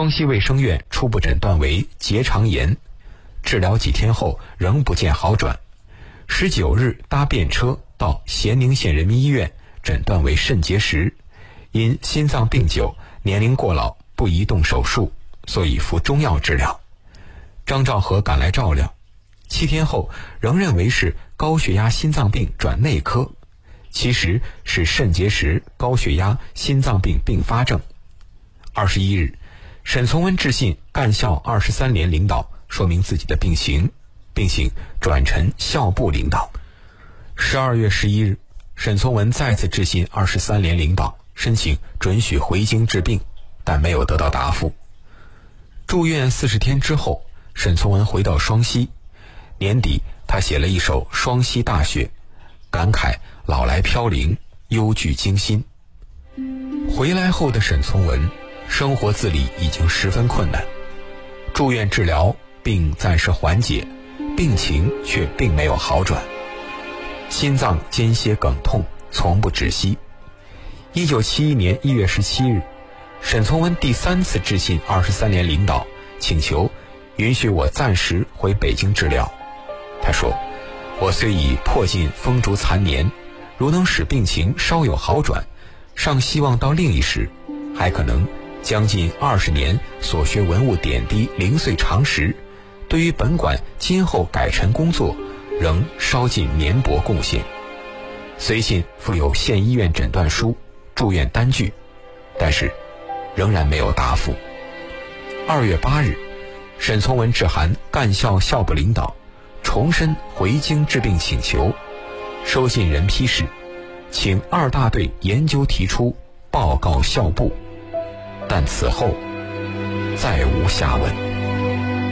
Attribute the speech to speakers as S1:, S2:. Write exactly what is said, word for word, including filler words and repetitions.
S1: 双溪卫生院初步诊断为结肠炎，治疗几天后仍不见好转。十九日搭便车到咸宁县人民医院，诊断为肾结石，因心脏病久，年龄过老，不宜动手术，所以服中药治疗。张兆和赶来照料，七天后仍认为是高血压心脏病转内科，其实是肾结石、高血压、心脏病并发症。二十一日，沈从文致信干校二十三连领导，说明自己的病情，并请转陈校部领导。十二月十一日，沈从文再次致信二十三连领导，申请准许回京治病，但没有得到答复。住院四十天之后，沈从文回到双溪，年底他写了一首《双溪大雪》，感慨老来飘零，忧惧惊心。回来后的沈从文生活自理已经十分困难，住院治疗，并暂时缓解，病情却并没有好转，心脏间歇梗痛从不止息。一九七一年一月十七日，沈从文第三次致信二十三连领导，请求允许我暂时回北京治疗。他说，我虽已迫近风烛残年，如能使病情稍有好转，尚希望到另一时，还可能将近二十年所学文物点滴零碎常识，对于本馆今后改陈工作仍稍尽绵薄贡献。随信附有县医院诊断书、住院单据，但是仍然没有答复。二月八日，沈从文致函干校校部领导，重申回京治病请求，收信人批示，请二大队研究提出，报告校部，但此后再无下文。